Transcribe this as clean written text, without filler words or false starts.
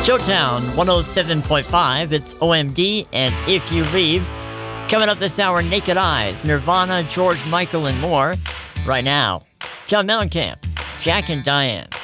Showtown 107.5, it's OMD and If You Leave. Coming up this hour, Naked Eyes, Nirvana, George Michael, and more. Right now, John Mellencamp, Jack and Diane.